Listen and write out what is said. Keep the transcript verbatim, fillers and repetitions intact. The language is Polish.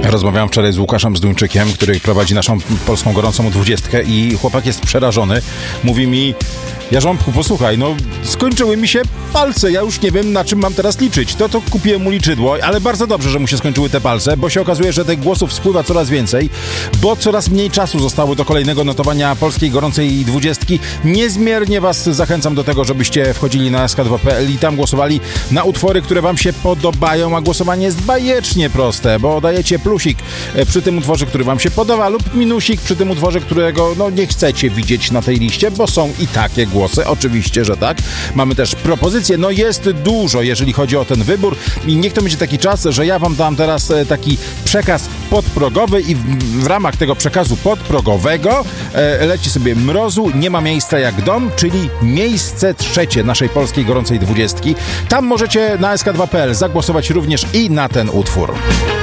Rozmawiałem wczoraj z Łukaszem Zduńczykiem, który prowadzi naszą polską gorącą dwudziestkę i chłopak jest przerażony. Mówi mi: Jarząbku, posłuchaj, no skończyły mi się palce, ja już nie wiem, na czym mam teraz liczyć. To to kupiłem mu liczydło, ale bardzo dobrze, że mu się skończyły te palce, bo się okazuje, że tych głosów spływa coraz więcej, bo coraz mniej czasu zostało do kolejnego notowania polskiej gorącej dwudziestki. Niezmiernie was zachęcam do tego, żebyście wchodzili na S K dwa kropka P L i tam głosowali na utwory, które wam się podobają, a głosowanie jest bajecznie proste, bo dajecie plusik przy tym utworze, który wam się podoba, lub minusik przy tym utworze, którego no nie chcecie widzieć na tej liście, bo są i takie głosy, oczywiście, że tak. Mamy też propozycje, no jest dużo, jeżeli chodzi o ten wybór i niech to będzie taki czas, że ja wam dam teraz taki przekaz podprogowy i w, w ramach tego przekazu podprogowego e, leci sobie Mrozu, Nie ma miejsca jak dom, czyli miejsce trzecie naszej polskiej gorącej dwudziestki. Tam możecie na S K dwa kropka P L zagłosować również i na ten utwór.